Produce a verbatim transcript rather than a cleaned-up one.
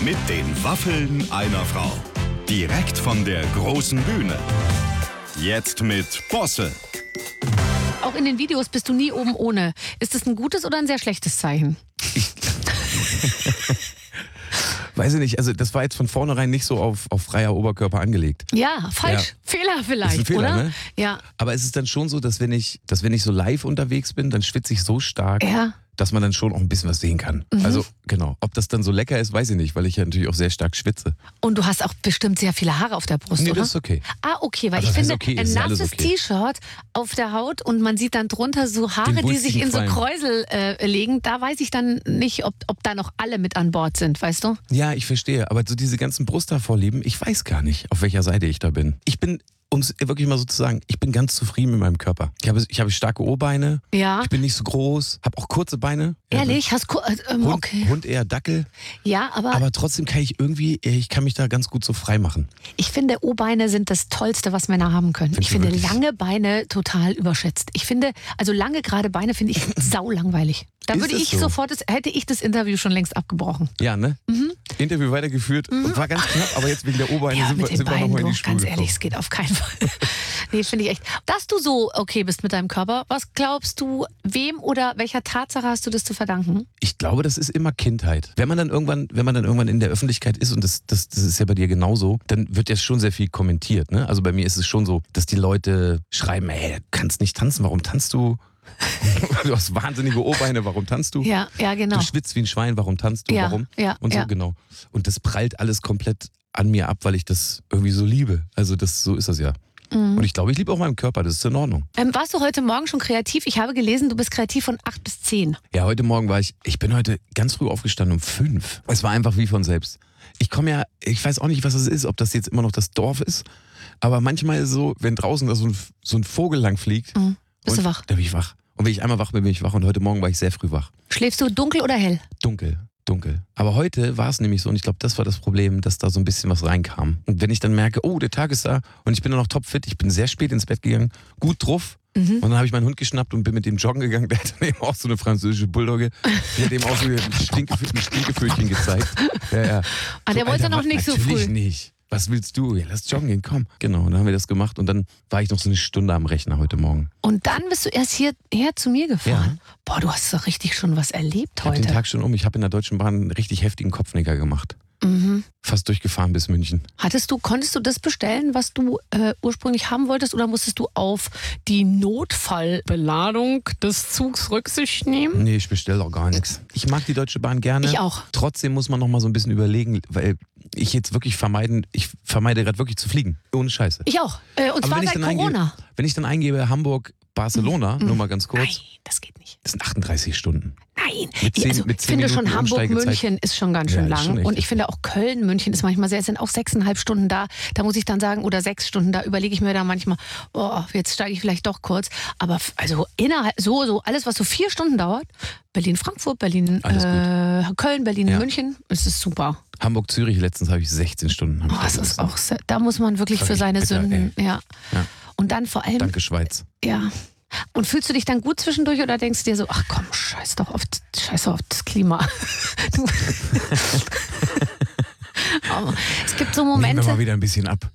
Mit den Waffeln einer Frau. Direkt von der großen Bühne. Jetzt mit Bosse. Auch in den Videos bist du nie oben ohne. Ist das ein gutes oder ein sehr schlechtes Zeichen? Weiß ich nicht, also das war jetzt von vornherein nicht so auf, auf freier Oberkörper angelegt. Ja, falsch. Ja. Fehler vielleicht, ist ein Fehler, oder? Ne? Ja. Aber es ist dann schon so, dass wenn ich, dass wenn ich so live unterwegs bin, dann schwitze ich so stark, Ja. dass man dann schon auch ein bisschen was sehen kann. Mhm. Also genau, ob das dann so lecker ist, weiß ich nicht, weil ich ja natürlich auch sehr stark schwitze. Und du hast auch bestimmt sehr viele Haare auf der Brust, Nee, oder? das ist okay. Ah, okay, weil Also ich das heißt finde, okay, ein ist ja alles nasses okay. T-Shirt auf der Haut und man sieht dann drunter so Haare, Den die sich wulstigen in so Qualm. Kräusel äh, legen. Da weiß ich dann nicht, ob, ob da noch alle mit an Bord sind, weißt du? Ja, ich verstehe, aber so diese ganzen Brusthaarvorlieben, ich weiß gar nicht, auf welcher Seite ich da bin. Ich bin, um es wirklich mal so zu sagen, ich bin ganz zufrieden mit meinem Körper. Ich habe, ich habe starke O-Beine, Ja. ich bin nicht so groß, habe auch kurze Beine. Ehrlich? Hast du, äh, ähm, Hund, okay. Hund eher Dackel, Ja, aber, aber trotzdem kann ich irgendwie, ich kann mich da ganz gut so frei machen. ich finde, O-Beine sind das Tollste, was Männer haben können. Findest Ich du finde wirklich? lange Beine total überschätzt. Ich finde, also lange gerade Beine finde ich saulangweilig. Da Ist würde es ich so? sofort, das, hätte ich das Interview schon längst abgebrochen. Ja, ne? Mhm. Interview weitergeführt, war ganz knapp, aber jetzt wegen der O-Beine Ja, sind, wir, mit den sind wir Beinen, nochmal in du, die Spur ganz ehrlich, gekommen. es geht auf keinen Fall. Nee, finde ich echt. Dass du so okay bist mit deinem Körper, was glaubst du, wem oder welcher Tatsache hast du das zu verdanken? Ich glaube, das ist immer Kindheit. Wenn man dann irgendwann, wenn man dann irgendwann in der Öffentlichkeit ist, und das, das, das ist ja bei dir genauso, dann wird ja schon sehr viel kommentiert. Ne? Also bei mir ist es schon so, dass die Leute schreiben, ey, du kannst nicht tanzen, warum tanzt du? Du hast wahnsinnige O-Beine, warum tanzt du? Ja, ja, genau. Du schwitzt wie ein Schwein, warum tanzt du? Ja, Warum? ja, Und so, ja. genau. Und das prallt alles komplett an mir ab, weil ich das irgendwie so liebe. Also das, so ist das ja. Mhm. Und ich glaube, ich liebe auch meinen Körper, das ist in Ordnung. Ähm, warst du heute Morgen schon kreativ? Ich habe gelesen, du bist kreativ von acht bis zehn. Ja, heute Morgen war ich, ich bin heute ganz früh aufgestanden um fünf. Es war einfach wie von selbst. Ich komme ja, ich weiß auch nicht, was das ist, ob das jetzt immer noch das Dorf ist, aber manchmal ist es so, wenn draußen da so ein, so ein Vogel lang fliegt, Mhm. Bist und du wach? dann bin ich wach. Und wenn ich einmal wach bin, bin ich wach. Und heute Morgen war ich sehr früh wach. Schläfst du dunkel oder hell? Dunkel, dunkel. Aber heute war es nämlich so, und ich glaube, das war das Problem, dass da so ein bisschen was reinkam. Und wenn ich dann merke, oh, der Tag ist da und ich bin dann noch topfit, ich bin sehr spät ins Bett gegangen, gut drauf. Mhm. Und dann habe ich meinen Hund geschnappt und bin mit dem joggen gegangen. Der hat dann eben auch so eine französische Bulldogge. Die hat eben auch so ein Stinkefö- ein Stinkefötchen gezeigt. Ja, ja. Ah, der So, wollte Alter, noch nicht so natürlich früh. nicht. Was willst du? Ja, lass joggen gehen, komm. Genau, und dann haben wir das gemacht. Und dann war ich noch so eine Stunde am Rechner heute Morgen. Und dann bist du erst hierher zu mir gefahren. Boah, du hast doch richtig schon was erlebt Ich habe den heute. Tag schon um. Ich habe in der Deutschen Bahn einen richtig heftigen Kopfnicker gemacht. Mhm. Fast durchgefahren bis München. Hattest du, konntest du das bestellen, was du äh, ursprünglich haben wolltest, oder musstest du auf die Notfallbeladung des Zugs Rücksicht nehmen? Nee, ich bestelle auch gar nichts. Ich mag die Deutsche Bahn gerne. Ich auch. Trotzdem muss man noch mal so ein bisschen überlegen, weil ich jetzt wirklich vermeiden, ich vermeide gerade wirklich zu fliegen. Ohne Scheiße. Ich auch. Äh, und Aber zwar wenn ich seit dann Corona. Eingebe, wenn ich dann eingebe Hamburg, Barcelona, nur mal ganz kurz, Nein, das geht nicht. das sind achtunddreißig Stunden. Nein, Mit zehn- also, mit ich zehn finde Minuten schon Umsteigezeit. Hamburg-München ist schon ganz schön Ja, ist schon lang. echt Und ich finde auch Köln-München ist manchmal sehr, es sind auch sechseinhalb Stunden da. Da muss ich dann sagen, oder sechs Stunden, da überlege ich mir dann manchmal, oh, jetzt steige ich vielleicht doch kurz. Aber f- also innerhalb, so, so, alles, was so vier Stunden dauert, Berlin-Frankfurt, Berlin, Alles gut. äh, Köln, Berlin, Ja. München, es ist super. Hamburg-Zürich, letztens habe ich sechzehn Stunden. Hab ich Oh, da das ist gesessen. auch, sehr, da muss man wirklich Das für war seine echt bitter, Sünden, ja. Ja. Und dann vor allem, Danke, Schweiz. ja. Und fühlst du dich dann gut zwischendurch oder denkst du dir so, ach komm, scheiß doch auf, scheiß doch auf das Klima. Du. Aber es gibt so Nehmen wir Momente. mal wieder ein bisschen ab.